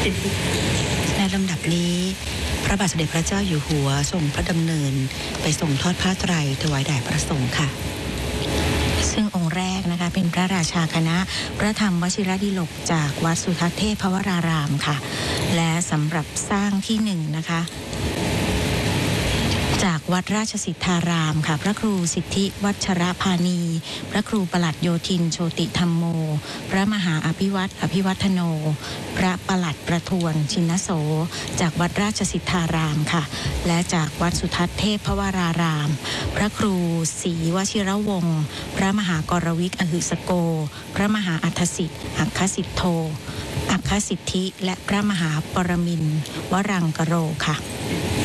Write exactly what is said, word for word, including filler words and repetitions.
ในลำดับนี้พระบาทสมเด็จพระเจ้าอยู่หัวทรงพระดำเนินไปส่งทอดผ้าไตรถวายแด่พระสงฆ์ค่ะซึ่งองค์แรกนะคะเป็นพระราชาคณะพระธรรมวชิรดิลกจากวัดสุทัศน์เทพวรารามค่ะและสำหรับสร้างที่หนึ่งนะคะจากวัดราชสิทธารามค่ะพระครูสิทธิวัชรพานีพระครูปลัดโยธินโชติธรรมโมพระมหาอภิวัตรอภิวัฒโนพระปลัดประทวนชินโสจากวัดราชสิทธารามค่ะและจากวัดสุทัศน์เทพวรารามพระครูศรีวชิรวงศ์พระมหากรวิกอหึสโกพระมหาอัฏฐสิทธิ์อัคคสิทโธอัคคสิทธิและพระมหาปรมินทร์วรังกโรค่ะ